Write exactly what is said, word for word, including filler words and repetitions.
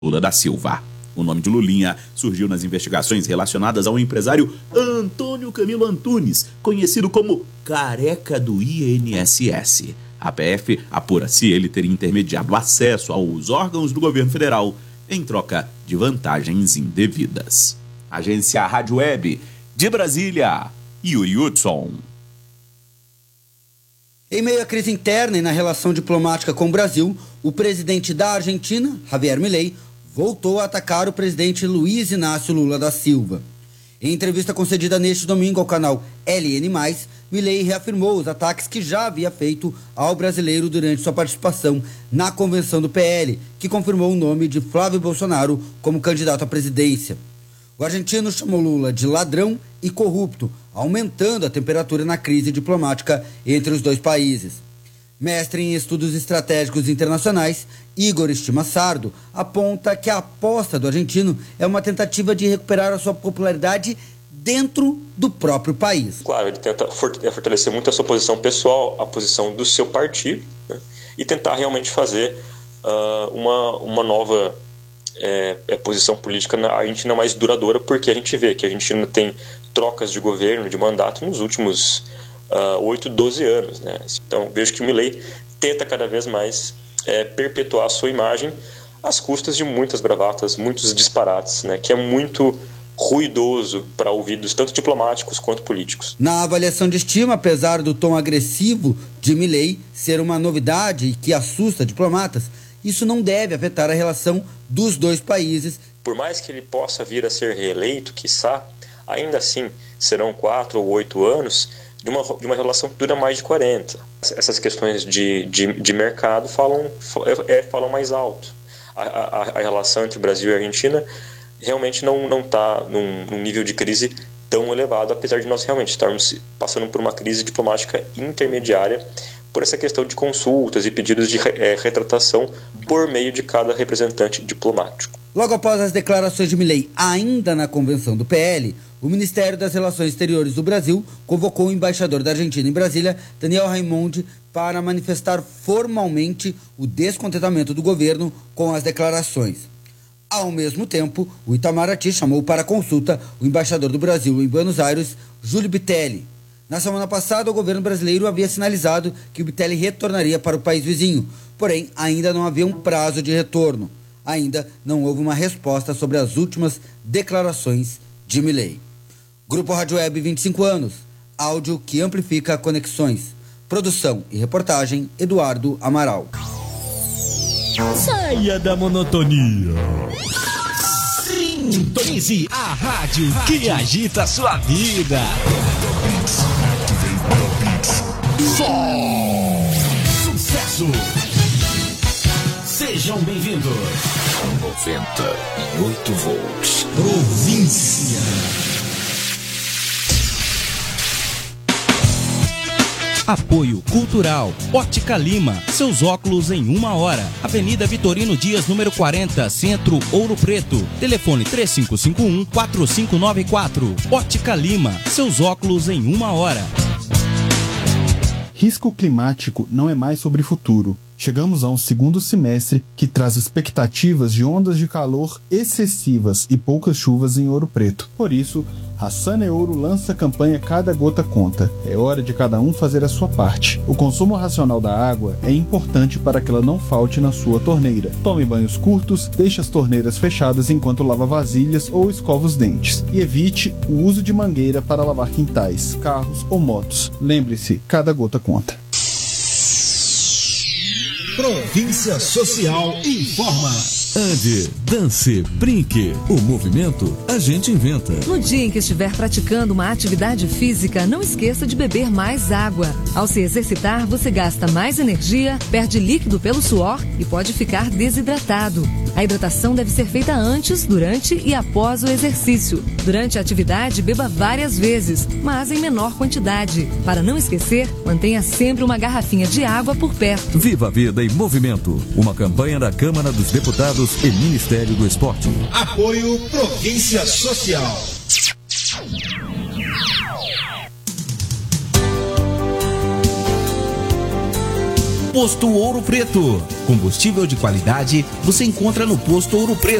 Lula da Silva. O nome de Lulinha surgiu nas investigações relacionadas ao empresário Antônio Camilo Antunes, conhecido como Careca do I N S S. A P F apura se ele teria intermediado acesso aos órgãos do governo federal em troca de vantagens indevidas. Agência Rádio Web de Brasília, Yuri Hudson. Em meio à crise interna e na relação diplomática com o Brasil, o presidente da Argentina, Javier Milei, voltou a atacar o presidente Luiz Inácio Lula da Silva. Em entrevista concedida neste domingo ao canal L N mais, Milei reafirmou os ataques que já havia feito ao brasileiro durante sua participação na convenção do P L, que confirmou o nome de Flávio Bolsonaro como candidato à presidência. O argentino chamou Lula de ladrão e corrupto, aumentando a temperatura na crise diplomática entre os dois países. Mestre em estudos estratégicos internacionais, Igor Estima Sardo aponta que a aposta do argentino é uma tentativa de recuperar a sua popularidade dentro do próprio país. Claro, ele tenta fortalecer muito a sua posição pessoal, a posição do seu partido, né, e tentar realmente fazer uh, uma, uma nova é, é, posição política na Argentina mais duradoura, porque a gente vê que a Argentina tem trocas de governo, de mandato nos últimos Uh, oito, doze anos, né? Então vejo que o Milei tenta cada vez mais é, perpetuar a sua imagem às custas de muitas bravatas, muitos disparates, né? Que é muito ruidoso para ouvidos tanto diplomáticos quanto políticos. Na avaliação de Estima, apesar do tom agressivo de Milei ser uma novidade e que assusta diplomatas, isso não deve afetar a relação dos dois países. Por mais que ele possa vir a ser reeleito, quiçá, ainda assim serão quatro ou oito anos De uma, de uma relação que dura mais de quarenta. Essas questões de, de, de mercado falam, é, falam mais alto. A, a, a relação entre o Brasil e a Argentina realmente não não está num, num nível de crise tão elevado, apesar de nós realmente estarmos passando por uma crise diplomática intermediária por essa questão de consultas e pedidos de é, retratação por meio de cada representante diplomático. Logo após as declarações de Milei, ainda na convenção do P L, o Ministério das Relações Exteriores do Brasil convocou o embaixador da Argentina em Brasília, Daniel Raimondi, para manifestar formalmente o descontentamento do governo com as declarações. Ao mesmo tempo, o Itamaraty chamou para consulta o embaixador do Brasil em Buenos Aires, Júlio Bitelli. Na semana passada, o governo brasileiro havia sinalizado que o Bitelli retornaria para o país vizinho, porém ainda não havia um prazo de retorno. Ainda não houve uma resposta sobre as últimas declarações de Milei. Grupo Rádio Web, vinte e cinco anos, áudio que amplifica conexões. Produção e reportagem, Eduardo Amaral. Saia da monotonia. Sintonize a rádio que agita a sua vida. Só sucesso. Sejam bem-vindos. noventa e oito volts. Província. Apoio Cultural. Ótica Lima. Seus óculos em uma hora. Avenida Vitorino Dias, número quarenta, Centro, Ouro Preto. Telefone três cinco cinco um, quatro cinco nove quatro. Ótica Lima. Seus óculos em uma hora. Risco climático não é mais sobre futuro. Chegamos a um segundo semestre que traz expectativas de ondas de calor excessivas e poucas chuvas em Ouro Preto. Por isso, a Saneouro lança a campanha Cada Gota Conta. É hora de cada um fazer a sua parte. O consumo racional da água é importante para que ela não falte na sua torneira. Tome banhos curtos, deixe as torneiras fechadas enquanto lava vasilhas ou escova os dentes. E evite o uso de mangueira para lavar quintais, carros ou motos. Lembre-se, cada gota conta. Província Social informa. Ande, dance, brinque. O movimento a gente inventa. No dia em que estiver praticando uma atividade física, não esqueça de beber mais água. Ao se exercitar, você gasta mais energia, perde líquido pelo suor e pode ficar desidratado. A hidratação deve ser feita antes, durante e após o exercício. Durante a atividade, beba várias vezes, mas em menor quantidade. Para não esquecer, mantenha sempre uma garrafinha de água por perto. Viva a vida em movimento. Uma campanha da Câmara dos Deputados e Ministério do Esporte. Apoio Província Social. Posto Ouro Preto. Combustível de qualidade você encontra no Posto Ouro Preto.